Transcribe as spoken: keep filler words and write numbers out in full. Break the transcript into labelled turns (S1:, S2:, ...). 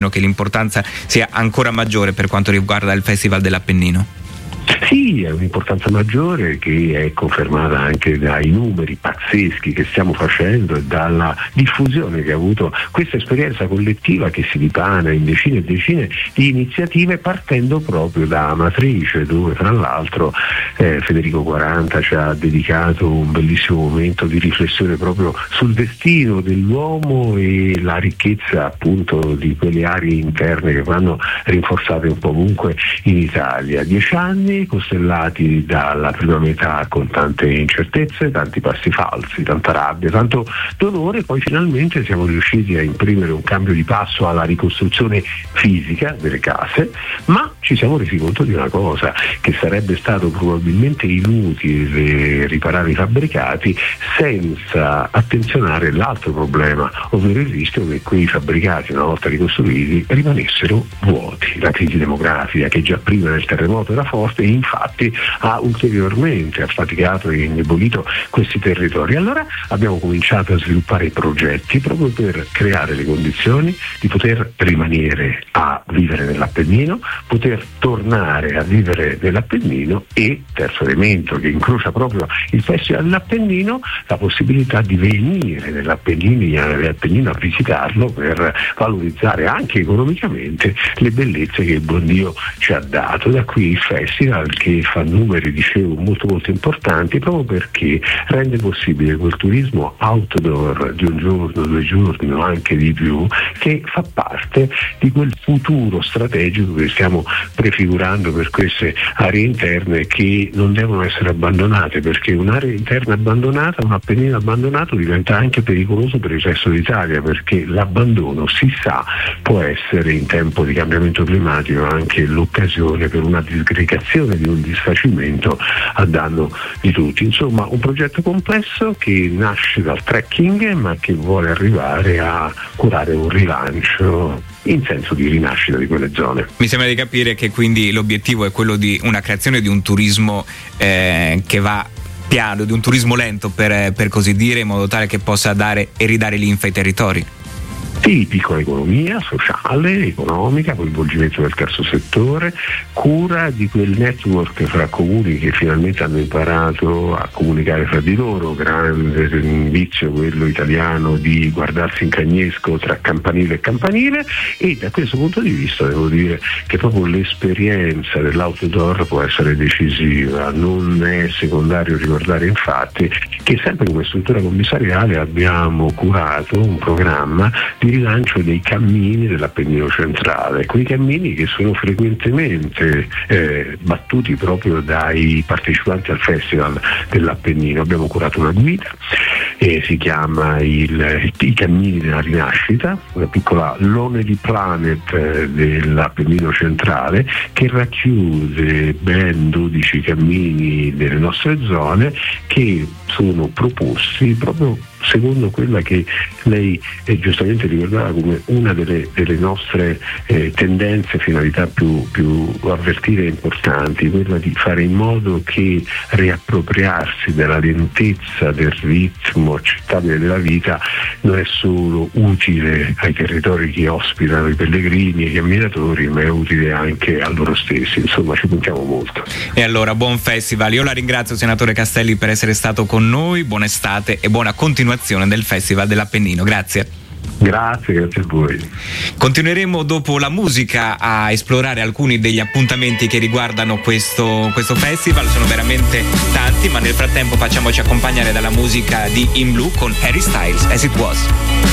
S1: che l'importanza sia ancora maggiore per quanto riguarda il Festival dell'Appennino.
S2: Sì, è un'importanza maggiore che è confermata anche dai numeri pazzeschi che stiamo facendo e dalla diffusione che ha avuto questa esperienza collettiva che si dipana in decine e decine di iniziative, partendo proprio da Amatrice, dove tra l'altro eh, Federico quaranta ci ha dedicato un bellissimo momento di riflessione proprio sul destino dell'uomo e la ricchezza appunto di quelle aree interne che vanno rinforzate un po' ovunque in Italia. Dieci anni costellati dalla prima metà con tante incertezze, tanti passi falsi, tanta rabbia, tanto dolore, poi finalmente siamo riusciti a imprimere un cambio di passo alla ricostruzione fisica delle case, ma ci siamo resi conto di una cosa, che sarebbe stato probabilmente inutile riparare i fabbricati senza attenzionare l'altro problema, ovvero il rischio che quei fabbricati, una volta ricostruiti, rimanessero vuoti. La crisi demografica, che già prima del terremoto era forte, infatti ha ulteriormente affaticato e indebolito questi territori. Allora abbiamo cominciato a sviluppare progetti proprio per creare le condizioni di poter rimanere a vivere nell'Appennino, poter tornare a vivere nell'Appennino e, terzo elemento che incrocia proprio il Festival dell'Appennino, la possibilità di venire nell'Appennino, nell'Appennino a visitarlo per valorizzare anche economicamente le bellezze che il buon Dio ci ha dato. Da qui il Festival che fa numeri, dicevo, molto molto importanti, proprio perché rende possibile quel turismo outdoor di un giorno, due giorni o anche di più, che fa parte di quel futuro strategico che stiamo prefigurando per queste aree interne, che non devono essere abbandonate, perché un'area interna abbandonata, un Appennino abbandonato, diventa anche pericoloso per il resto d'Italia, perché l'abbandono, si sa, può essere in tempo di cambiamento climatico anche l'occasione per una disgregazione, di un disfacimento a danno di tutti. Insomma, un progetto complesso che nasce dal trekking, ma che vuole arrivare a curare un rilancio in senso di rinascita di quelle zone.
S1: Mi sembra di capire che quindi l'obiettivo è quello di una creazione di un turismo eh, che va piano, di un turismo lento per, per così dire, in modo tale che possa dare e ridare linfa ai territori.
S2: Sì, piccola economia sociale, economica, coinvolgimento del terzo settore, cura di quel network fra comuni che finalmente hanno imparato a comunicare fra di loro, grande vizio quello italiano di guardarsi in cagnesco tra campanile e campanile, e da questo punto di vista devo dire che proprio l'esperienza dell'outdoor può essere decisiva. Non è secondario ricordare infatti che sempre come struttura commissariale abbiamo curato un programma di rilancio dei cammini dell'Appennino centrale, quei cammini che sono frequentemente eh, battuti proprio dai partecipanti al Festival dell'Appennino. Abbiamo curato una guida, eh, si chiama il, i cammini della rinascita, una piccola Lonely Planet eh, dell'Appennino centrale, che racchiude ben dodici cammini delle nostre zone, che sono proposti proprio secondo quella che lei eh, giustamente ricordava come una delle, delle nostre eh, tendenze, finalità più, più avvertite e importanti, quella di fare in modo che riappropriarsi della lentezza del ritmo accettabile della vita non è solo utile ai territori che ospitano i pellegrini e i camminatori, ma è utile anche a loro stessi. Insomma, ci puntiamo molto.
S1: E allora, buon festival. Io la ringrazio, senatore Castelli, per essere stato con noi. Buona estate e buona continuazione del Festival dell'Appennino. Grazie.
S2: Grazie, grazie a voi.
S1: Continueremo dopo la musica a esplorare alcuni degli appuntamenti che riguardano questo, questo festival. Sono veramente tanti, ma nel frattempo facciamoci accompagnare dalla musica di In Blue con Harry Styles, As It Was.